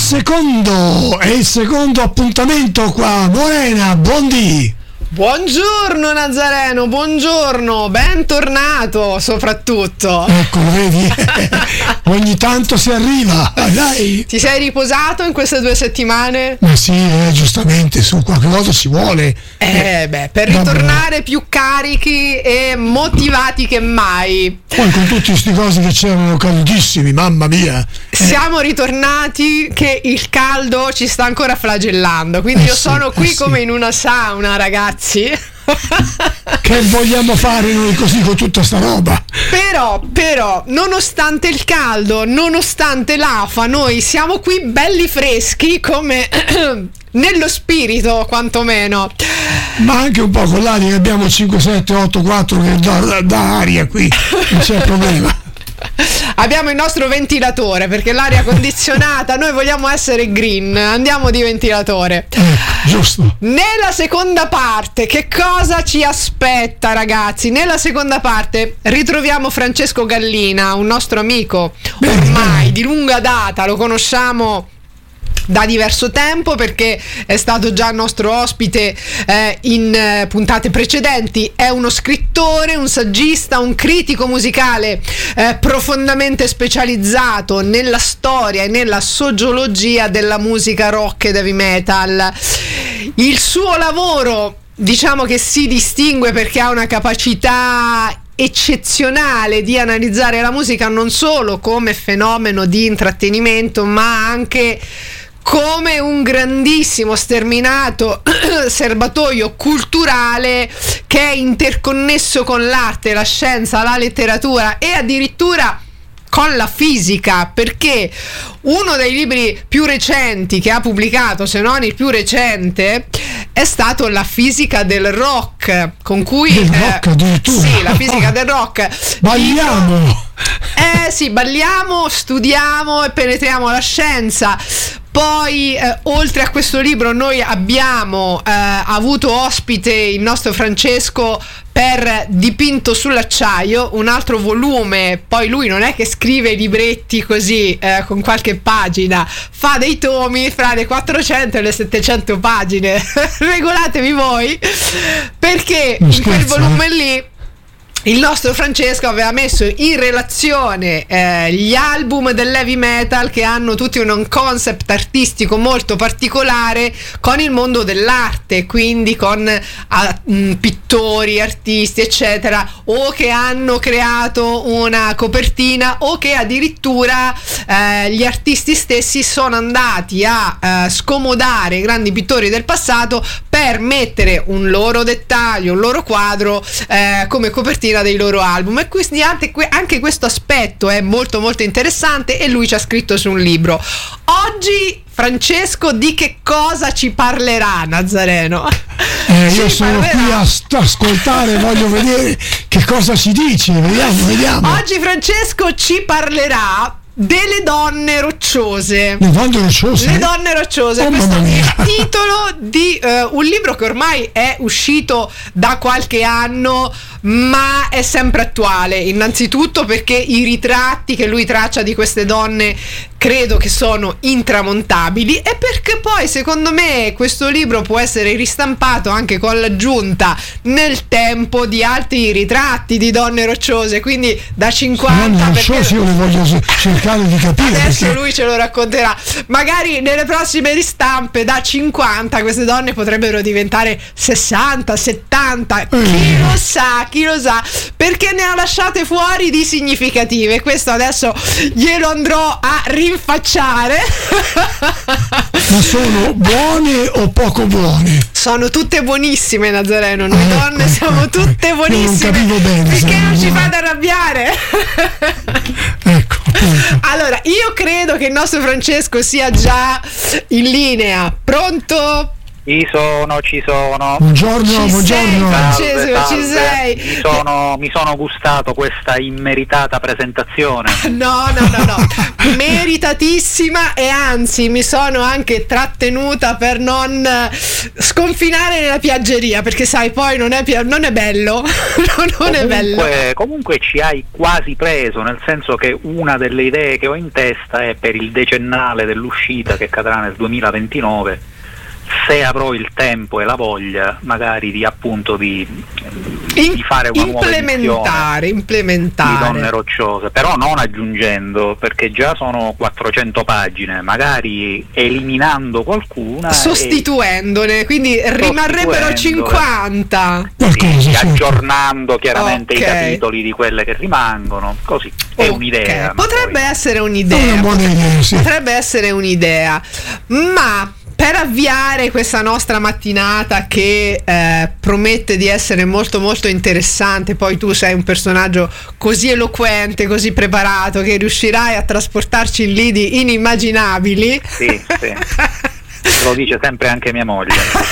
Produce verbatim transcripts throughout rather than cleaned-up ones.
secondo, è il secondo appuntamento qua. Morena, buondì. Buongiorno Nazareno, buongiorno, bentornato soprattutto. Eccolo, vedi? Ogni tanto si arriva, dai. Ti sei riposato in queste due settimane? Ma sì, eh, giustamente, su qualche cosa si vuole. Eh, eh beh, per ritornare più carichi e motivati che mai. Poi con tutti questi cosi che c'erano caldissimi, mamma mia. Eh. Siamo ritornati che il caldo ci sta ancora flagellando, quindi eh io sì, sono qui eh come sì. in una sauna, ragazzi. Che vogliamo fare noi così con tutta sta roba? Però, però, nonostante il caldo, nonostante l'afa, noi siamo qui belli freschi come nello spirito, quantomeno. Ma anche un po' con l'aria che abbiamo cinque, sette, otto, quattro che dà, dà aria qui, non c'è problema. Abbiamo il nostro ventilatore perché l'aria condizionata, noi vogliamo essere green, andiamo di ventilatore. Ecco, giusto. Nella seconda parte, che cosa ci aspetta, ragazzi? Nella seconda parte ritroviamo Francesco Gallina, un nostro amico ormai di lunga data, lo conosciamo da diverso tempo perché è stato già nostro ospite eh, in eh, puntate precedenti. È uno scrittore, un saggista, un critico musicale eh, profondamente specializzato nella storia e nella sociologia della musica rock e heavy metal. Il suo lavoro, diciamo che si distingue perché ha una capacità eccezionale di analizzare la musica non solo come fenomeno di intrattenimento, ma anche come un grandissimo sterminato serbatoio culturale che è interconnesso con l'arte, la scienza, la letteratura e addirittura con la fisica, perché uno dei libri più recenti che ha pubblicato, se non il più recente, è stato La fisica del rock, con cui del rock eh, addirittura. sì, la fisica del rock. Balliamo. Libro, eh sì, balliamo, studiamo e penetriamo la scienza. Poi eh, oltre a questo libro noi abbiamo eh, avuto ospite il nostro Francesco per Dipinto sull'acciaio, un altro volume. Poi lui non è che scrive libretti così eh, con qualche pagina, fa dei tomi fra le quattrocento e le settecento pagine. Regolatevi voi, perché non in scherzo, quel volume eh? lì il nostro Francesco aveva messo in relazione eh, gli album dell'heavy metal che hanno tutti un concept artistico molto particolare con il mondo dell'arte, quindi con ah, mh, pittori, artisti eccetera, o che hanno creato una copertina o che addirittura eh, gli artisti stessi sono andati a eh, scomodare i grandi pittori del passato per mettere un loro dettaglio, un loro quadro eh, come copertina dei loro album. E quindi anche, anche questo aspetto è molto molto interessante e lui ci ha scritto su un libro. Oggi Francesco di che cosa ci parlerà, Nazareno? Eh, ci io sono parlerà. qui a st- ascoltare, voglio vedere che cosa ci dice, vediamo, vediamo. Oggi Francesco ci parlerà delle donne rocciose. Le donne rocciose? Le donne rocciose. Oh, questo è mamma mia. il titolo di uh, un libro che ormai è uscito da qualche anno, ma è sempre attuale. Innanzitutto perché i ritratti che lui traccia di queste donne credo che sono intramontabili, e perché poi secondo me questo libro può essere ristampato anche con l'aggiunta nel tempo di altri ritratti di donne rocciose, quindi da cinquanta. Donne rocciose io le voglio cercare di capire. Adesso perché... lui ce lo racconterà. Magari nelle prossime ristampe da cinquanta queste donne potrebbero diventare sessanta, settanta, Mm. chi lo sa, chi lo sa, perché ne ha lasciate fuori di significative. Questo adesso glielo andrò a rinfacciare. Ma sono buone o poco buone? Sono tutte buonissime, Nazareno. Noi ecco, donne ecco, siamo ecco. tutte buonissime. Io non capivo bene, perché se non ci non- fate arrabbiare. Ecco, appunto. Allora, io credo che il nostro Francesco sia già in linea. Pronto? Ci sono, ci sono. Buongiorno, Ci sei, buongiorno. Francesco, ci sei. Mi sono, mi sono gustato questa immeritata presentazione. No, no, no, no. spaventatissima e anzi mi sono anche trattenuta per non sconfinare nella piaggeria, perché sai poi non è, non è bello. non comunque, è bello. Comunque ci hai quasi preso, nel senso che una delle idee che ho in testa è per il decennale dell'uscita che cadrà nel duemilaventinove, se avrò il tempo e la voglia magari di appunto di, In, di fare una nuova implementare, implementare di Donne Rocciose, però non aggiungendo, perché già sono quattrocento pagine, magari eliminando qualcuna, sostituendone, quindi rimarrebbero cinquanta, sì, aggiornando chiaramente okay. i capitoli di quelle che rimangono, così è okay. un'idea. Potrebbe poi... essere un'idea, è una buona idea, sì. potrebbe essere un'idea, ma per avviare questa nostra mattinata che eh, promette di essere molto molto interessante, poi tu sei un personaggio così eloquente, così preparato, che riuscirai a trasportarci in lidi inimmaginabili. Sì, sì. Lo dice sempre anche mia moglie.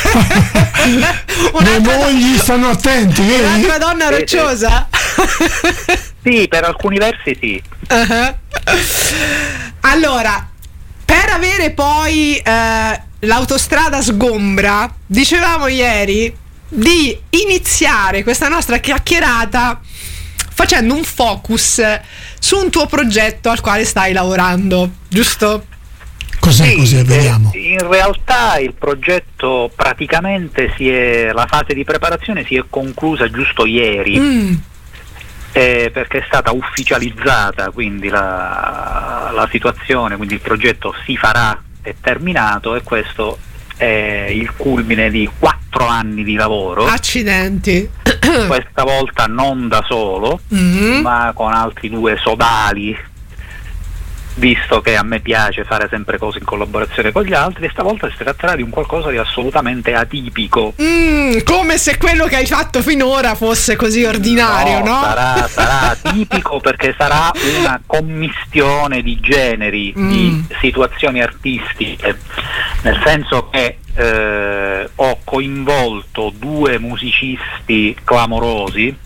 Le mogli stanno attenti, vedi? Un'altra donna rocciosa? Sì, per alcuni versi sì. Uh-huh. Allora, per avere poi eh, l'autostrada sgombra, dicevamo ieri di iniziare questa nostra chiacchierata facendo un focus su un tuo progetto al quale stai lavorando, giusto? Cos'è, sì, cos'è, vediamo. Eh, in realtà il progetto praticamente si è, la fase di preparazione si è conclusa giusto ieri. Mm. Eh, perché è stata ufficializzata quindi la, la situazione, quindi il progetto si farà, è terminato, e questo è il culmine di quattro anni di lavoro. Accidenti. Questa volta non da solo, Mm-hmm. ma con altri due sodali, visto che a me piace fare sempre cose in collaborazione con gli altri, e stavolta si tratterà di un qualcosa di assolutamente atipico. Mm, come se quello che hai fatto finora fosse così ordinario, no? no? Sarà, sarà atipico perché sarà una commistione di generi, Mm. di situazioni artistiche, nel senso che eh, ho coinvolto due musicisti clamorosi,